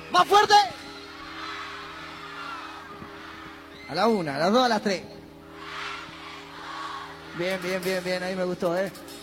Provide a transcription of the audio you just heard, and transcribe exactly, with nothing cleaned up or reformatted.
¡Más fuerte! A la una, a las dos, a las tres. Bien, bien, bien, bien. Ahí me gustó, ¿eh?